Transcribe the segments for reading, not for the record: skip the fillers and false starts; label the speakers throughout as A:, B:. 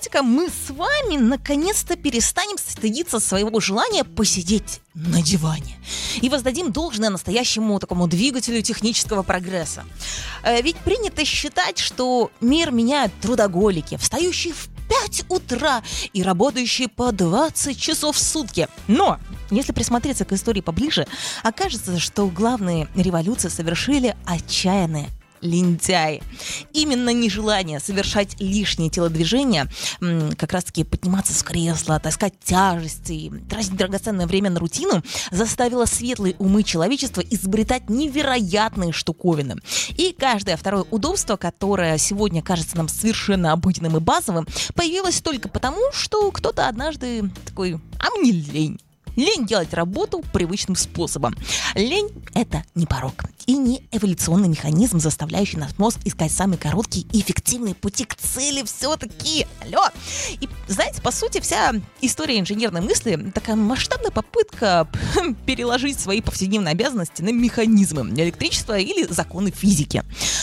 A: давайте-ка мы с вами наконец-то перестанем стыдиться своего желания посидеть на диване и воздадим должное настоящему такому двигателю технического прогресса. Ведь принято считать, что мир меняют трудоголики, встающие в 5 утра и работающие по 20 часов в сутки. Но если присмотреться к истории поближе, окажется, что главные революции совершили отчаянные лентяи. Именно нежелание совершать лишние телодвижения, как раз-таки подниматься с кресла, таскать тяжести и тратить драгоценное время на рутину, заставило светлые умы человечества изобретать невероятные штуковины. И каждое второе удобство, которое сегодня кажется нам совершенно обыденным и базовым, появилось только потому, что кто-то однажды такой: а мне лень. Лень делать работу привычным способом. Лень – это не порок и не эволюционный механизм, заставляющий наш мозг искать самые короткие и эффективные пути к цели все-таки. Алло! И знаете, по сути, вся история инженерной мысли – такая масштабная попытка переложить свои повседневные обязанности на механизмы, электричество или законы физики.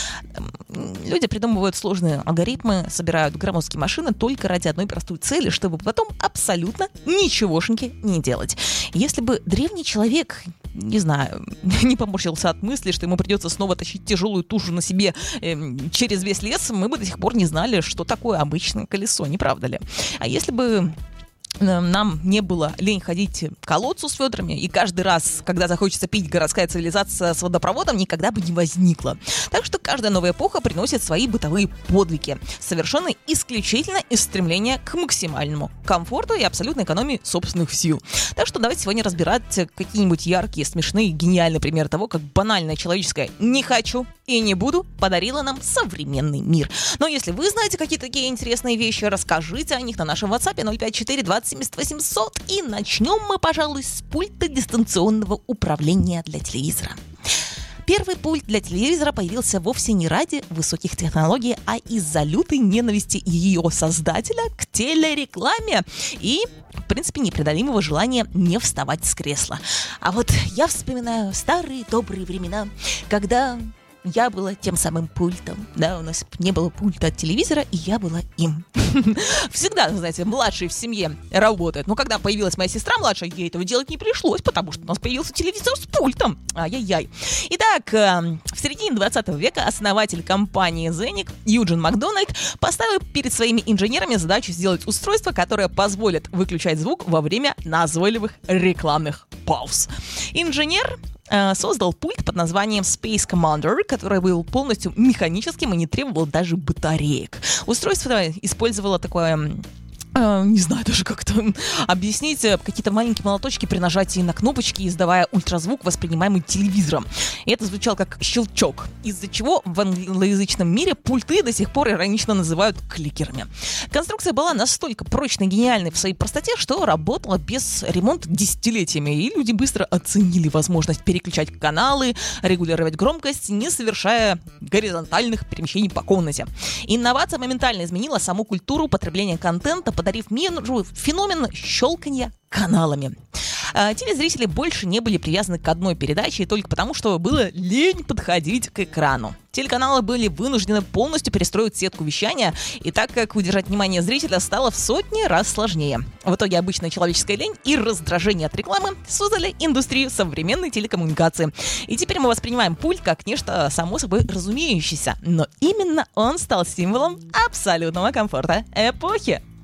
A: Люди придумывают сложные алгоритмы, собирают громоздкие машины только ради одной простой цели, чтобы потом абсолютно ничегошеньки не делать. Если бы древний человек, не знаю, не поморщился от мысли, что ему придется снова тащить тяжелую тушу на себе через весь лес, мы бы до сих пор не знали, что такое обычное колесо, не правда ли? А если бы нам не было лень ходить к колодцу с ведрами, и каждый раз, когда захочется пить, городская цивилизация с водопроводом никогда бы не возникла. Так что каждая новая эпоха приносит свои бытовые подвиги, совершенные исключительно из стремления к максимальному комфорту и абсолютной экономии собственных сил. Так что давайте сегодня разбирать какие-нибудь яркие, смешные, гениальные примеры того, как банальное человеческое «не хочу и не буду» подарило нам современный мир. Но если вы знаете какие-то такие интересные вещи, расскажите о них на нашем WhatsApp 054 20 70 800. И начнем мы, пожалуй, с пульта дистанционного управления для телевизора. Первый пульт для телевизора появился вовсе не ради высоких технологий, а из-за лютой ненависти ее создателя к телерекламе и, в принципе, непреодолимого желания не вставать с кресла. А вот я вспоминаю старые добрые времена, когда я была тем самым пультом. Да, у нас не было пульта от телевизора, и я была им. Всегда, знаете, младший в семье работает. Но когда появилась моя сестра младшая, ей этого делать не пришлось, потому что у нас появился телевизор с пультом. Ай-яй-яй. Итак, в середине 20 века основатель компании Зенник Юджин Макдональд поставил перед своими инженерами задачу сделать устройство, которое позволит выключать звук во время назойливых рекламных пауз. Инженер создал пульт под названием Space Commander, который был полностью механическим и не требовал даже батареек. Устройство использовало такое... не знаю даже как-то объяснить, какие-то маленькие молоточки при нажатии на кнопочки, издавая ультразвук, воспринимаемый телевизором. И это звучало как щелчок, из-за чего в англоязычном мире пульты до сих пор иронично называют кликерами. Конструкция была настолько прочной и гениальной в своей простоте, что работала без ремонта десятилетиями, и люди быстро оценили возможность переключать каналы, регулировать громкость, не совершая горизонтальных перемещений по комнате. Инновация моментально изменила саму культуру потребления контента, подарив миру феномен щелканья каналами. Телезрители больше не были привязаны к одной передаче только потому, что было лень подходить к экрану. Телеканалы были вынуждены полностью перестроить сетку вещания, и так как удержать внимание зрителя стало в сотни раз сложнее. В итоге обычная человеческая лень и раздражение от рекламы создали индустрию современной телекоммуникации. И теперь мы воспринимаем пульт как нечто само собой разумеющееся, но именно он стал символом абсолютного комфорта эпохи.